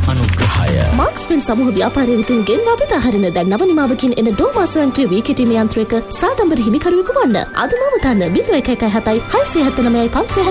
අනුග්‍රහය. මාක්ස්වෙන් සමූහ ව්‍යාපාරය විසින් ගෙන්වා බෙදා හරින දැන් නව නිමාවකින් එන ඩෝමා ස්වයංක්‍රීය වී කිටීම යන්ත්‍රයක සාඩම්බර හිමිකරුවෙකු වන්න. අදම වතන්න 0117 679 570